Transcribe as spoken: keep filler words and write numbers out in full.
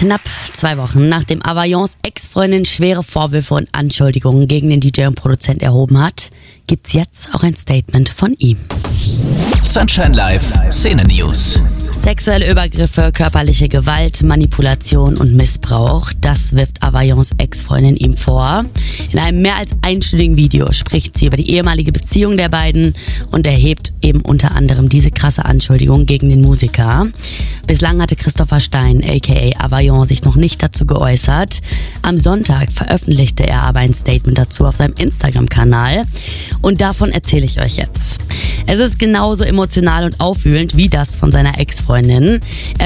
Knapp zwei Wochen nachdem Availlons Ex-Freundin schwere Vorwürfe und Anschuldigungen gegen den D J und Produzent erhoben hat, gibt's jetzt auch ein Statement von ihm. Sunshine Live Szene News. Sexuelle Übergriffe, körperliche Gewalt, Manipulation und Missbrauch, das wirft Availlons Ex-Freundin ihm vor. In einem mehr als einstündigen Video spricht sie über die ehemalige Beziehung der beiden und erhebt eben unter anderem diese krasse Anschuldigung gegen den Musiker. Bislang hatte Christopher Stein, aka Availlon, sich noch nicht dazu geäußert. Am Sonntag veröffentlichte er aber ein Statement dazu auf seinem Instagram-Kanal und davon erzähle ich euch jetzt. Es ist genauso emotional und aufwühlend wie das von seiner Ex-Freundin.